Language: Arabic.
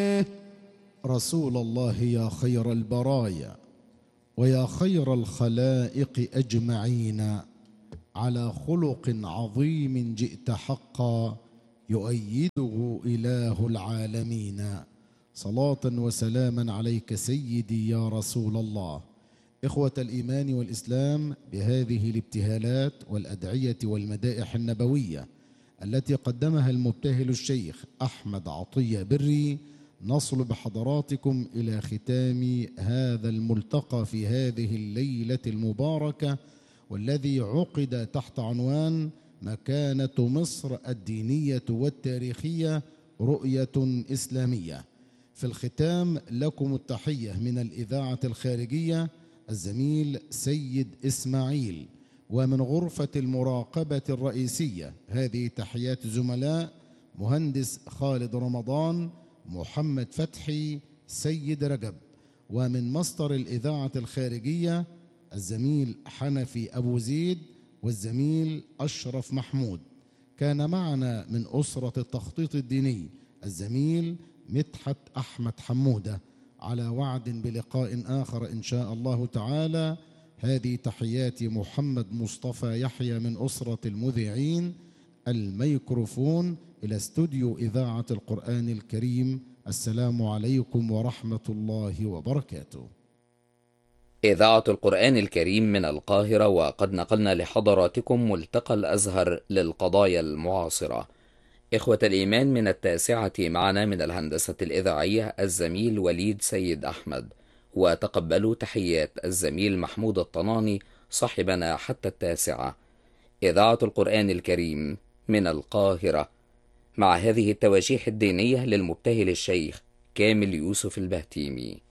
رسول الله يا خير البرايا ويا خير الخلائق أجمعين، على خلق عظيم جئت حقا يؤيده إله العالمين. صلاة وسلاما عليك سيدي يا رسول الله. إخوة الإيمان والإسلام، بهذه الابتهالات والأدعية والمدائح النبوية التي قدمها المبتهل الشيخ أحمد عطية بري، نصل بحضراتكم إلى ختام هذا الملتقى في هذه الليلة المباركة، والذي عقد تحت عنوان مكانة مصر الدينية والتاريخية رؤية إسلامية. في الختام لكم التحية من الإذاعة الخارجية الزميل سيد إسماعيل، ومن غرفة المراقبة الرئيسية هذه تحيات زملاء مهندس خالد رمضان، محمد فتحي، سيد رجب، ومن مصدر الإذاعة الخارجية الزميل حنفي أبو زيد والزميل أشرف محمود. كان معنا من أسرة التخطيط الديني الزميل مدحت أحمد حمودة. على وعد بلقاء آخر إن شاء الله تعالى. هذه تحيات محمد مصطفى يحيى من أسرة المذيعين. الميكروفون إلى استوديو إذاعة القرآن الكريم. السلام عليكم ورحمة الله وبركاته. إذاعة القرآن الكريم من القاهرة، وقد نقلنا لحضراتكم ملتقى الأزهر للقضايا المعاصرة. إخوة الإيمان، من 9 معنا من الهندسة الإذاعية الزميل وليد سيد أحمد، وتقبلوا تحيات الزميل محمود الطناني صاحبنا حتى 9. إذاعة القرآن الكريم من القاهرة، مع هذه التواشيح الدينية للمبتهل الشيخ كامل يوسف البهتيمي.